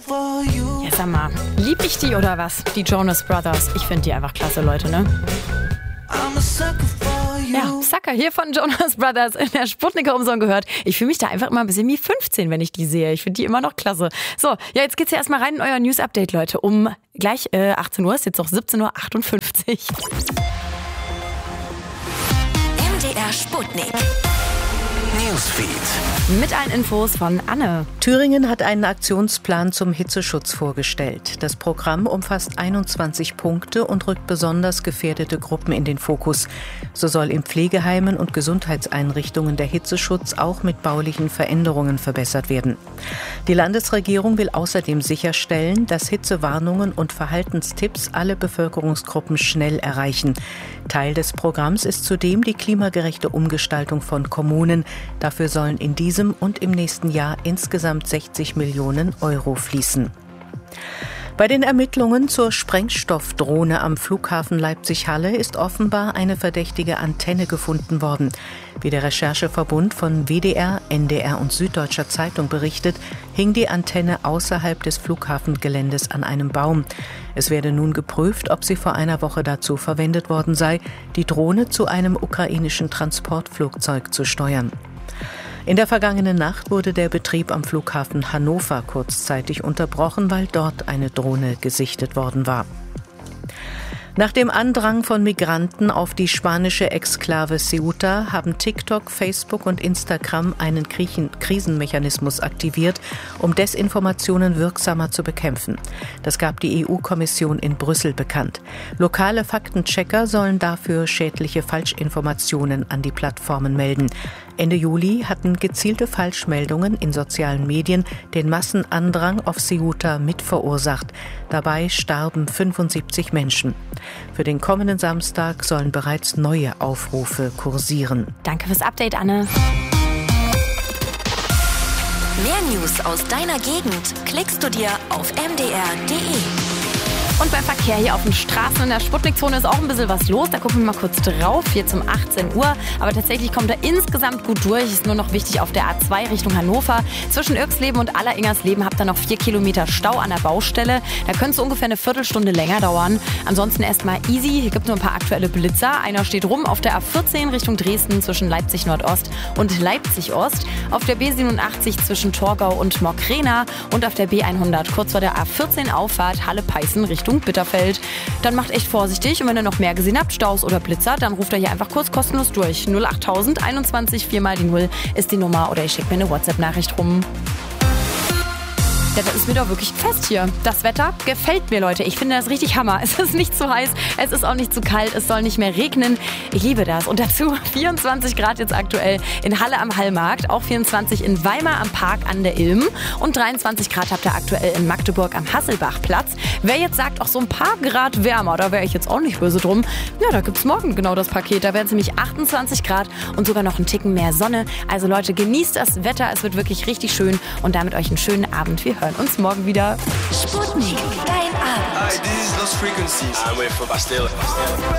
Ja, sag mal, lieb ich die oder was? Die Jonas Brothers. Ich finde die einfach klasse, Leute, ne? Ja, Sucker hier von Jonas Brothers in der Sputniker Umsong gehört. Ich fühle mich da einfach immer ein bisschen wie 15, wenn ich die sehe. Ich finde die immer noch klasse. So, ja, jetzt geht's ja erstmal rein in euer News-Update, Leute. Um gleich 18 Uhr, ist jetzt noch 17:58 Uhr. MDR Sputnik. Newsfeed. Mit allen Infos von Anne. Thüringen hat einen Aktionsplan zum Hitzeschutz vorgestellt. Das Programm umfasst 21 Punkte und rückt besonders gefährdete Gruppen in den Fokus. So soll in Pflegeheimen und Gesundheitseinrichtungen der Hitzeschutz auch mit baulichen Veränderungen verbessert werden. Die Landesregierung will außerdem sicherstellen, dass Hitzewarnungen und Verhaltenstipps alle Bevölkerungsgruppen schnell erreichen. Teil des Programms ist zudem die klimagerechte Umgestaltung von Kommunen. Dafür sollen in diesem und im nächsten Jahr insgesamt 60 Millionen Euro fließen. Bei den Ermittlungen zur Sprengstoffdrohne am Flughafen Leipzig-Halle ist offenbar eine verdächtige Antenne gefunden worden. Wie der Rechercheverbund von WDR, NDR und Süddeutscher Zeitung berichtet, hing die Antenne außerhalb des Flughafengeländes an einem Baum. Es werde nun geprüft, ob sie vor einer Woche dazu verwendet worden sei, die Drohne zu einem ukrainischen Transportflugzeug zu steuern. In der vergangenen Nacht wurde der Betrieb am Flughafen Hannover kurzzeitig unterbrochen, weil dort eine Drohne gesichtet worden war. Nach dem Andrang von Migranten auf die spanische Exklave Ceuta haben TikTok, Facebook und Instagram einen Krisenmechanismus aktiviert, um Desinformationen wirksamer zu bekämpfen. Das gab die EU-Kommission in Brüssel bekannt. Lokale Faktenchecker sollen dafür schädliche Falschinformationen an die Plattformen melden. Ende Juli hatten gezielte Falschmeldungen in sozialen Medien den Massenandrang auf Ceuta mitverursacht. Dabei starben 75 Menschen. Für den kommenden Samstag sollen bereits neue Aufrufe kursieren. Danke fürs Update, Anne. Mehr News aus deiner Gegend klickst du dir auf mdr.de. Und beim Verkehr hier auf den Straßen in der Sputnikzone ist auch ein bisschen was los. Da gucken wir mal kurz drauf, hier zum 18 Uhr. Aber tatsächlich kommt er insgesamt gut durch. Ist nur noch wichtig auf der A2 Richtung Hannover. Zwischen Irksleben und Alleringers-Leben habt ihr noch 4 Kilometer Stau an der Baustelle. Da könnte es ungefähr eine Viertelstunde länger dauern. Ansonsten erstmal easy. Hier gibt es nur ein paar aktuelle Blitzer. Einer steht rum auf der A14 Richtung Dresden zwischen Leipzig Nordost und Leipzig Ost. Auf der B87 zwischen Torgau und Mockrena. Und auf der B100 kurz vor der A14 Auffahrt Halle-Peißen Richtung Bitterfeld. Dann macht echt vorsichtig und wenn ihr noch mehr gesehen habt, Staus oder Blitzer, dann ruft ihr hier einfach kurz kostenlos durch. 08000 21 4 mal die 0 ist die Nummer oder ihr schickt mir eine WhatsApp-Nachricht rum. Ja, das ist mir doch wirklich fest hier. Das Wetter gefällt mir, Leute. Ich finde das richtig Hammer. Es ist nicht zu heiß, es ist auch nicht zu kalt, es soll nicht mehr regnen. Ich liebe das. Und dazu 24 Grad jetzt aktuell in Halle am Hallmarkt, auch 24 in Weimar am Park an der Ilm und 23 Grad habt ihr aktuell in Magdeburg am Hasselbachplatz. Wer jetzt sagt, auch so ein paar Grad wärmer, da wäre ich jetzt auch nicht böse drum. Ja, da gibt's morgen genau das Paket. Da werden es nämlich 28 Grad und sogar noch ein Ticken mehr Sonne. Also Leute, genießt das Wetter. Es wird wirklich richtig schön und damit euch einen schönen Abend. Wir hören uns morgen wieder. Sputnik, dein Abend. Hi, this is Lost Frequencies. I'm waiting for Bastille.